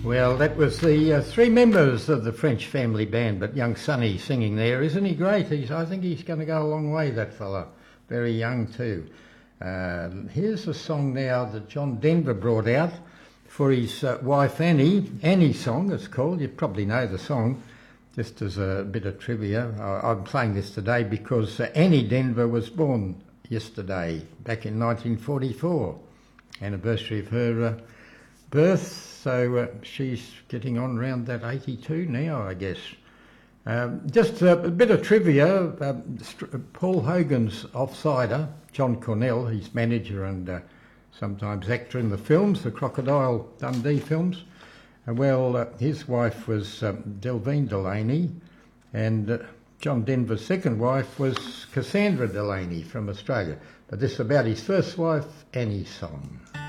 Well, that was the three members of the French family band, but young Sonny singing there. Isn't he great? I think he's going to go a long way, that fella. Very young too. Here's a song now that John Denver brought out for his wife Annie. Annie's song, it's called. You probably know the song. Just as a bit of trivia, I'm playing this today because Annie Denver was born yesterday, back in 1944. Anniversary of her birth. So she's getting on around that 82 now, I guess. Just a bit of trivia. Paul Hogan's offsider, John Cornell, his manager and sometimes actor in the films, the Crocodile Dundee films. His wife was Delvine Delaney, and John Denver's second wife was Cassandra Delaney from Australia. But this is about his first wife, Annie's song.